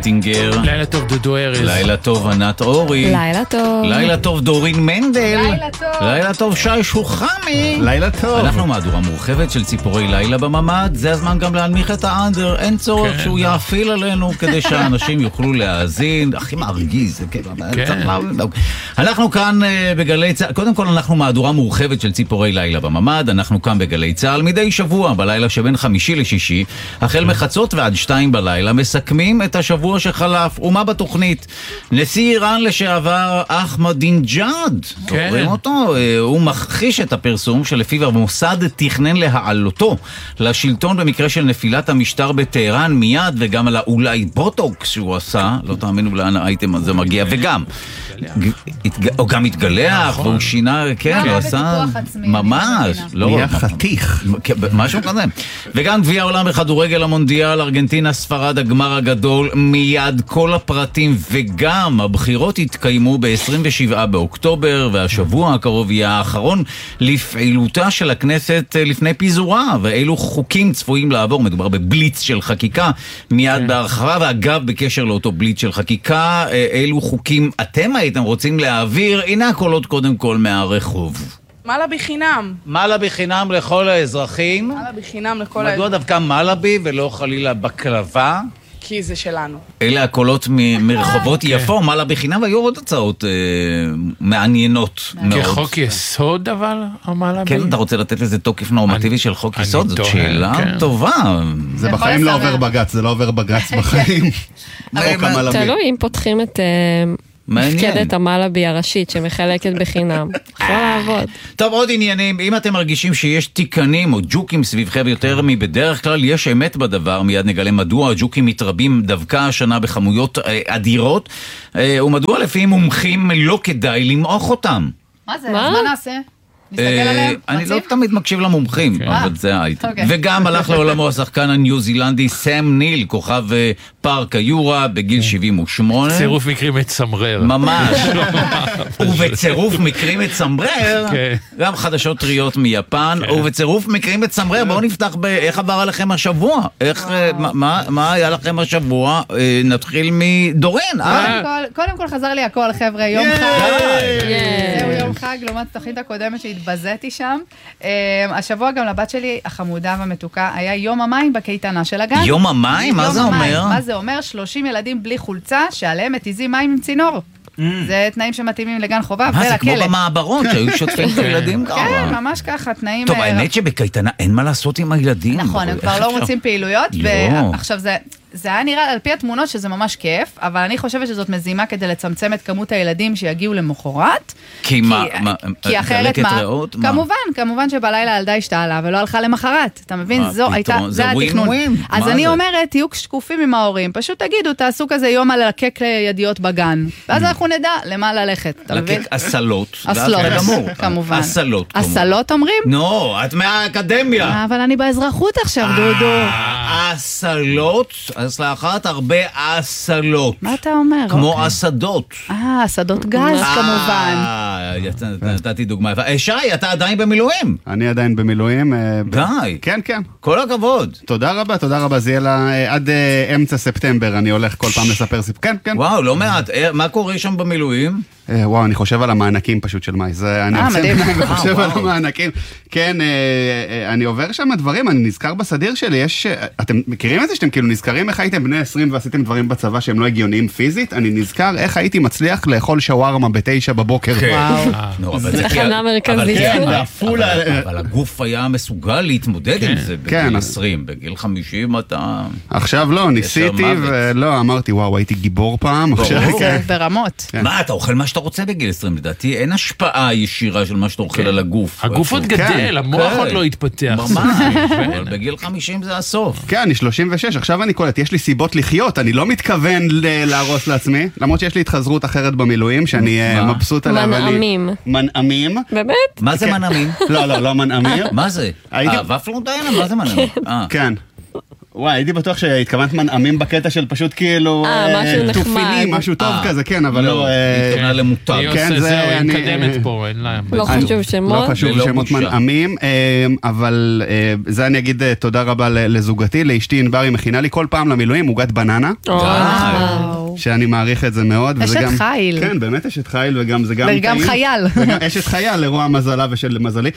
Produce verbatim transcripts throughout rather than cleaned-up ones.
טינגר. לילה טוב דודו ארז. לילה טוב ענת אורי. לילה טוב. לילה טוב דורין מנדל. לילה טוב. לילה טוב שי שוחמי. לילה טוב. אנחנו מהדורה מורחבת של ציפורי לילה בממד. זה הזמן גם להנמיך את האנדר. אין צורך כן. שהוא יאפיל עלינו כדי שאנשים יוכלו להאזין. הכי מרגיז. זה כן. צריך להבין. אנחנו כאן uh, בגלי צהל. קודם כל אנחנו מהדורה מורחבת של ציפורי לילה בממד. אנחנו כאן בגלי צהל מדי שבוע בלילה שבין חמישי לשישי. החל מחצות ועד שתיים בלילה מסכמים את השבוע שחלף. ומה בתוכנית? נשיא איראן לשעבר אחמדינג'אד, כן. רואים אותו? הוא מכחיש את הפרסום שלפיו המוסד תכנן להעלותו לשלטון במקרה של נפילת המשטר בטהרן מיד, וגם על האולי בוטוקס שהוא עשה, לא תאמינו לאן האייטם הזה מגיע, וגם הוא גם התגלח והוא שינה, כן, הוא עשה ממש, נהיה חתיך, משהו כזה. וגם גביע העולם בכדורגל המונדיאל, ארגנטינה ספרד, הגמר הגדול, מיד כל הפרטים, וגם הבחירות התקיימו ב-עשרים ושבעה באוקטובר, והשבוע הקרוב יהיה האחרון לפעילותה של הכנסת לפני פיזורה, ואילו חוקים צפויים לעבור. מדובר בבליץ של חקיקה מיד בהרחבה, ואגב בקשר לאותו בליץ של חקיקה, אילו חוקים אתם הייתם רוצים להעביר? הנה הקולות קודם כל מהרחוב. מלאבי חינם. מלאבי חינם לכל האזרחים. מלאבי חינם לכל מדוע האזרחים. דווקא מלאבי ולא חלילה בקלבה? כי זה שלנו. אלה הקולות מ- מרחובות יפו, מלאבי חינם, והיו עוד הצעות אה, מעניינות מאוד. כחוק יסוד אבל, המלאבי? כן, אתה רוצה לתת לזה תוקף נורמטיבי של חוק אני יסוד? זאת תוהה, שאלה כן. טובה. זה יכול בחיים לא לסרב. עובר בגץ, זה לא עובר בגץ בחיים. חוק המלאבי. תלוי אם פותחים את מעניין. מפקדת המלאבי הראשית שמחלקת בחינם. יכול לעבוד. טוב, עוד עניינים. אם אתם מרגישים שיש תיקנים או ג'וקים סביבכם יותר מבדרך כלל, יש אמת בדבר. מיד נגלה מדוע הג'וקים מתרבים דווקא השנה בכמויות אה, אדירות, אה, ומדוע לפי מומחים לא כדאי למעוך אותם. מה זה? מה? אז מה נעשה? נסתכל עליהם? אני לא רציף? תמיד מקשיב למומחים, אבל זה הייתי. אוקיי. וגם הלך לעולמו השחקן הניו זילנדי סם ניל, כוכב אה, פארק היורה בגיל שבעים ושמונה. צירוף מקרים מצמרר. ממש. ובצירוף מקרים מצמרר, כן. גם חדשות טריות מיפן, ובצירוף מקרים מצמרר, בואו נפתח באיך עבר עליכם השבוע. איך, אה, מה- מה- מה היה לכם השבוע? אה, נתחיל מדורן. אה? קודם כל- קודם כל חזר לי הכל, חבר'ה, יום חג. זהו יום חג, לעומת התוכנית הקודמת שהתבזיתי שם. אה, השבוע גם לבת שלי, החמודה והמתוקה, היה יום המים בקייטנה של הגן. יום המים? מה יום זה המים. אומר? מה זה אומר? שלושים ילדים בלי חולצה, שעליהם מתיזים מים עם צינור. זה תנאים שמתאימים לגן חובה מה זה כמו ולכלא. במעברות שהיו שוטפים את הילדים ככה? כן, ממש ככה, תנאים... טוב, אה, האמת שבקייטנה אין מה לעשות עם הילדים. נכון, הם אבל כבר איך לא אפשר? מוצאים פעילויות, לא. ועכשיו זה, זה היה נראה על פי התמונות שזה ממש כיף, אבל אני חושבת שזאת מזימה כדי לצמצם את כמות הילדים שיגיעו למחרת. כי מה, מה, כי אחרת דלקת מה? ריאות? מה? כמובן, כמובן שבלילה הילדה השתעלה ולא הלכה למחרת. אתה מבין? מה זו פתאום? הייתה, זה זה התכנון. ווין-ווין. אז מה אני זה? אומרת, תהיו שקופים עם ההורים, פשוט תגידו, תעשו כזה יום על לקק ידיעות בגן, ואז אנחנו נדע למה ללכת, אתה מבין? לקק אסלות. אסלות, ואז גמור. כמובן. אסלות. כמובן. אסלות אומרים? נו, את מהאקדמיה. אבל אני באזרחות עכשיו, דודו. אסלות, אז לאחת הרבה אסלות. מה אתה אומר? כמו אסדות. אה, שדות גז כמובן. אה, יצא- נתתי דוגמה. אה, שי, אתה עדיין במילואים. אני עדיין במילואים. אה, ב- די. כן, כן. כל הכבוד. תודה רבה, תודה רבה. זה יהיה לה, אה, עד אה, אמצע ספטמבר אני הולך כל פעם לספר סיפור. כן, כן. וואו, לא מעט. אה, מה קורה שם במילואים? אה, וואו, אני חושב על המענקים פשוט של מאי. זה, אני אה, עושה- מדהים. אני אה, חושב על וואו. המענקים. כן, אה, אה, אני עובר שם דברים, אני נזכר בסדיר שלי, יש... אה, אתם מכירים את זה שאתם כאילו נזכרים איך הייתם בני עשרים ועשיתם דברים בצבא שהם לא הגיוניים פיזית? אני נזכר איך הייתי מצליח לאכול שווארמה בתשע בבוקר. וואו. נו, אבל זה תחנה כי- מרכזית. אבל כן, כן, אבל- בעפולה. אבל- אבל הגוף היה מסוגל להתמודד עם זה כן. בגיל עשרים. בגיל חמישים אתה... עכשיו לא, ניסיתי מוות. ולא, אמרתי וואו, הייתי גיבור פעם. עכשיו, ברור. כן. זה ברמות. כן. מה, אתה אוכל מה שאתה רוצה בגיל עשרים? לדעתי אין השפעה ישירה של מה שאתה אוכל על הגוף. הגוף עוד איפה- גדל, המוח כן. עוד לא התפתח. ממש, אבל בגיל חמישים זה הסוף. כן, אני שלושים ושש, עכשיו אני קולט, יש לי סיבות לחיות, אני לא מתכוון ל- להרוס לעצמי, למרות שיש לי התחזרות אחרת במילואים, שאני אה, מה? מבסוט עליה. ואני- מנעמים. מנעמים? באמת? מה זה מנעמים? לא, לא, לא מנעמים. מה זה? הייתי- אה, ופלונטיינה? מה זה מנעמים? אה. כן. וואי, הייתי בטוח שהתכוונת מנעמים בקטע של פשוט כאילו... אה, משהו נחמד. תופינים, משהו טוב אה, כזה, כן, אבל לא, לא... היא התכוונה למותג. היא כן, עושה זה זהו, היא אני- מקדמת פה, אין לה... לא אני- חשוב שמות. לא חשוב ולא שמות בושה. מנעמים, אה, אבל אה, זה אני אגיד אה, תודה רבה ל- לזוגתי, לאשתי ענבר, היא מכינה לי כל פעם למילואים עוגת בננה, וואו. שאני מעריך את זה מאוד. וזה אשת גם- חיל. כן, באמת אשת חיל, וגם זה גם וגם טעים. חייל. וגם אשת חייל, לרוע מזלה ושל מזלי,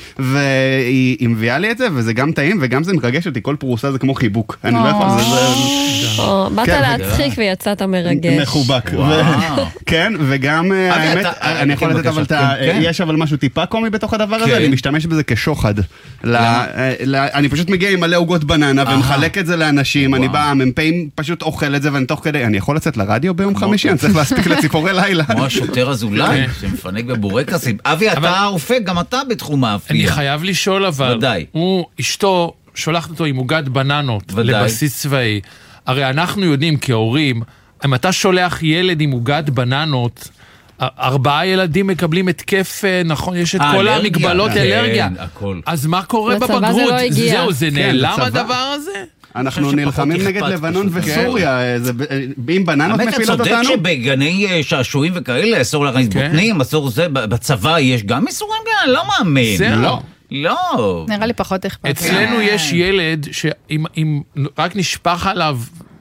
והיא היא מביאה לי את זה, וזה גם טעים, וגם זה מרגש אותי, כל פרוסה זה כמו חיבוק. אני לא יכול, זה... זה- או, באת כן, להצחיק ויצאת מרגש. מחובק. וואו. ו- כן, וגם אה, אבי, האמת, אתה- אני יכול כן, לתת אבל את בבקשה. ה... כן, כן. יש אבל משהו טיפה קומי בתוך הדבר הזה, כן. אני משתמש בזה כשוחד. ל- אה, ל- אני פשוט מגיע עם מלא עוגות בננה ומחלק את זה לאנשים, אני בא, המ"פ פשוט אוכל את זה, ואני תוך כדי, אני יכול לצאת לרדיו ביום חמישי, אני צריך להספיק לציפורי לילה. כמו השוטר אזולאי, שמפנק בבורקסים. אבי, אתה רופא, גם אתה בתחום אני האפייה. חייב לשאול אבל, ודאי. הוא, אשתו, שולחת אותו עם עוגת בננות ודאי. לבסיס צבאי. הרי אנחנו יודעים כהורים, אם אתה שולח ילד עם עוגת בננות, ארבעה ילדים מקבלים התקף, נכון, יש את אה, כל אלרגיה. המגבלות כן, אלרגיה. הכל. אז מה קורה לצבא זה בבגרות? לא הגיע. זהו, זה כן, נעלם לצבא. הדבר הזה? אנחנו חושב נלחמים שפחות נגד אכפת לבנון פשוט. וסוריה, זה ב- אם בננות האמת, אתה מפילות צודק אותנו. שבגני אה, שעשועים וכאלה אסור להכניס כן. בוטנים, אסור זה, ב- בצבא יש גם איסורים כאלה? לא מאמין. זהו. לא. לא. נראה לי פחות אכפת. אצלנו יש ילד שאם אם רק נשפך עליו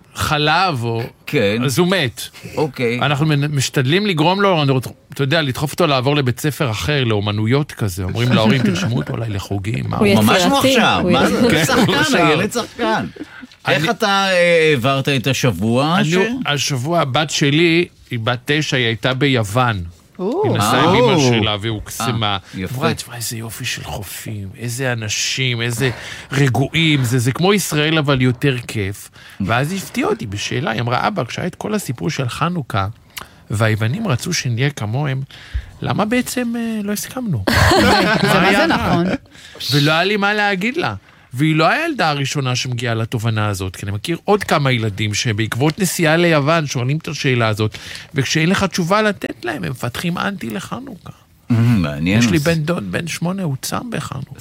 חלב, או... כן. אז הוא מת. אוקיי. אנחנו משתדלים לגרום לו, אני רוצ- אתה יודע, לדחוף אותו לעבור לבית ספר אחר, לאומנויות כזה. אומרים להורים, תרשמו אותו אולי לחוגים. מה הוא הוא- ממש יצירתי, מוכשר. הוא מה זה? יצירתי. שחקן, מוכשר. הילד שחקן. איך אתה אה, העברת את השבוע? ש- אני- השבוע הבת שלי, היא בת תשע, היא הייתה ביוון. או, היא נסעה עם אה. אמא שלה והוקסמה. אה, יפה. אמרה, תשמע, איזה יופי של חופים, איזה אנשים, איזה רגועים, זה, זה כמו ישראל אבל יותר כיף. ואז היא הפתיעה אותי בשאלה, היא אמרה, אבא, כשהיה את כל הסיפור של חנוכה, והיוונים רצו שנהיה כמוהם, למה בעצם אה, לא הסכמנו? זה מה זה נכון. ולא היה לי מה להגיד לה. והיא לא הילדה הראשונה שמגיעה לתובנה הזאת, כי אני מכיר עוד כמה ילדים שבעקבות נסיעה ליוון שואלים את השאלה הזאת, וכשאין לך תשובה לתת להם, הם מפתחים אנטי לחנוכה. מעניין. יש לי בן דוד, בן שמונה, הוא צם בחנוכה.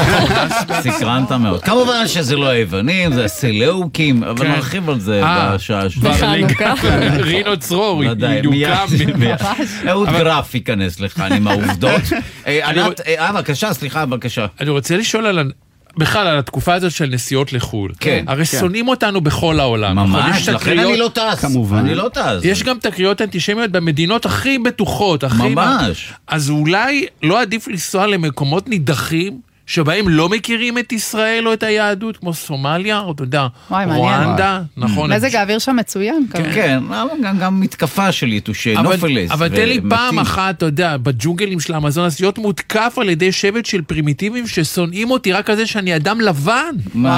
סקרנת מאוד. כמובן שזה לא היוונים, זה הסלאוקים, אבל כן. נרחיב על זה אה, בשעה השנייה. בחנוכה. רינו צרור, ודאי, יוקם. מיד, מיד. אהוד גרף ייכנס לכאן עם העובדות. אה, ענת, אה, אה, בבקשה, סליחה, בבקשה. אני רוצה לשאול על... ה- בכלל, על התקופה הזאת של נסיעות לחו"ל. כן, הרי כן. שונאים אותנו בכל העולם. נכון? יש ממש, לכן תקריות- אני לא טס. כמובן. אני לא טס. יש גם תקריות אנטישמיות במדינות הכי בטוחות, הכי... ממש. אז אולי לא עדיף לנסוע למקומות נידחים, שבהם לא מכירים את ישראל או את היהדות, כמו סומליה, או אתה יודע, וואי, מעניין. רואנדה, נכון? מזג האוויר שם מצוין. כמובן. כן, אבל גם- גם מתקפה של יתושי אבל, נופלס. אבל תן לי ומתים. פעם אחת, אתה יודע, בג'ונגלים של האמזונס, להיות מותקף על ידי שבט של פרימיטיבים ששונאים אותי רק על זה שאני אדם לבן. מה?